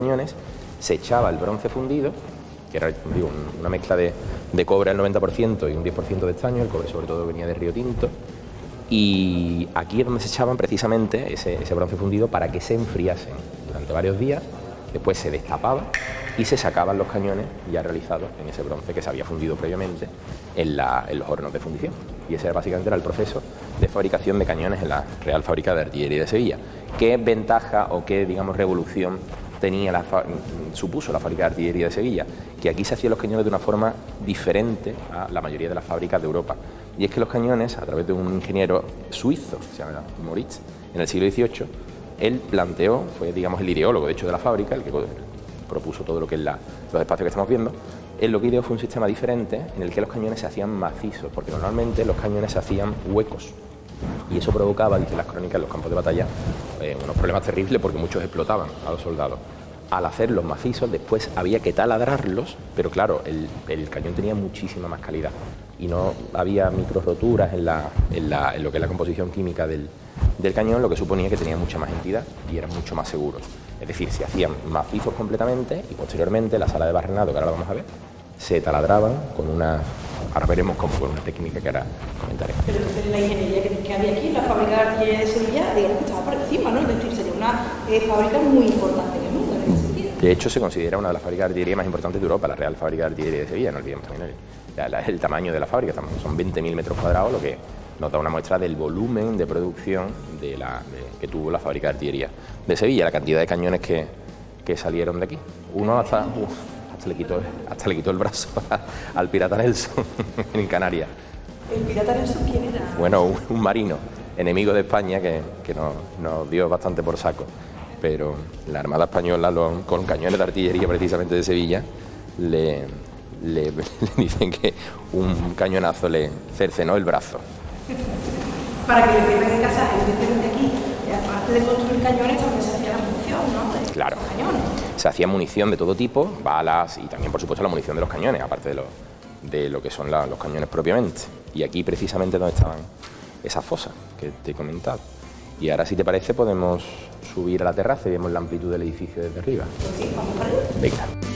cañones se echaba el bronce fundido, que era una mezcla de cobre al 90% y un 10% de estaño. El cobre sobre todo venía de Río Tinto, y aquí es donde se echaban precisamente ese bronce fundido para que se enfriasen durante varios días. Después se destapaba y se sacaban los cañones ya realizados en ese bronce que se había fundido previamente en los hornos de fundición. Y ese básicamente era el proceso de fabricación de cañones en la Real Fábrica de Artillería de Sevilla. ¿Qué ventaja o qué, digamos, revolución supuso la Fábrica de Artillería de Sevilla? Que aquí se hacían los cañones de una forma diferente a la mayoría de las fábricas de Europa. Y es que los cañones, a través de un ingeniero suizo, que se llama Moritz, en el siglo XVIII, él planteó, fue, digamos, el ideólogo de hecho de la fábrica, el que propuso todo lo que es los espacios que estamos viendo. Él lo que ideó fue un sistema diferente en el que los cañones se hacían macizos, porque normalmente los cañones se hacían huecos, y eso provocaba, dicen las crónicas, en los campos de batalla, unos problemas terribles porque muchos explotaban a los soldados. Al hacerlos macizos, después había que taladrarlos, pero claro, el cañón tenía muchísima más calidad y no había micro roturas en lo que es la composición química del cañón, lo que suponía que tenía mucha más entidad y eran mucho más seguros. Es decir, se hacían macizos completamente y posteriormente la sala de barrenado, que ahora lo vamos a ver, se taladraban con ahora veremos cómo, con una técnica que ahora comentaré. Pero entonces la ingeniería que había aquí, la fábrica de artillería de Sevilla, digamos que estaba por encima, ¿no? Es decir, sería una fábrica muy importante en el mundo en ese sentido. De hecho, se considera una de las fábricas de artillería más importantes de Europa, la Real Fábrica de Artillería de Sevilla, no olvidemos también el tamaño de la fábrica, son 20.000 metros cuadrados, lo que nos da una muestra del volumen de producción que tuvo la Fábrica de Artillería de Sevilla, la cantidad de cañones que salieron de aquí. Uno hasta le quitó el brazo al pirata Nelson en Canarias. ¿El pirata Nelson quién era? Bueno, un marino enemigo de España que nos dio bastante por saco, pero la Armada Española, con cañones de artillería precisamente de Sevilla, le dicen que un cañonazo le cercenó el brazo. Para que le pierdan en casa, evidentemente aquí, aparte de construir cañones, también se hacía la munición, ¿no? Claro. Cañones. Se hacía munición de todo tipo, balas y también, por supuesto, la munición de los cañones, aparte de lo que son los cañones propiamente. Y aquí precisamente donde estaban esas fosas que te he comentado. Y ahora, si te parece, podemos subir a la terraza y vemos la amplitud del edificio desde arriba. Sí, vamos para allá. Venga.